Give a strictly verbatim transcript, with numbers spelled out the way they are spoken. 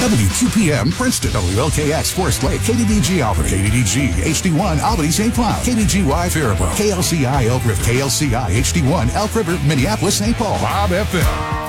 W Q P M Princeton, W L K X Forest Lake, K D D G Albany, K D D G H D one Albany Saint Cloud, K D G Y Faribault, K L C I Elk River, K L C I H D one Elk River, Minneapolis Saint Paul, Bob F M.